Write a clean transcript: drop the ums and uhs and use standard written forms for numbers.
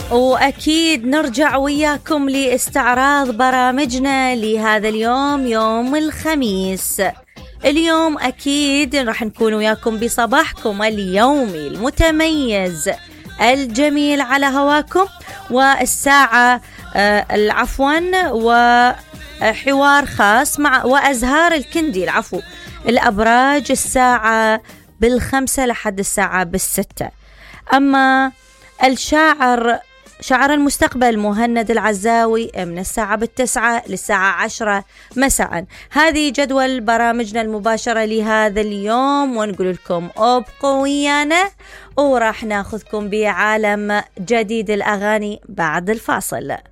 وأكيد نرجع وياكم لاستعراض برامجنا لهذا اليوم، يوم الخميس. اليوم أكيد راح نكون وياكم بصباحكم اليومي المتميز الجميل على هواكم، والساعة وحوار خاص مع وأزهار الكندي الأبراج الساعة 5 لحد الساعة 6. أما شاعر المستقبل مهند العزاوي من الساعة 9 للساعة 10 مساء. هذه جدول برامجنا المباشرة لهذا اليوم، ونقول لكم ابقوا ويانا وراح ناخذكم بعالم جديد الأغاني بعد الفاصل.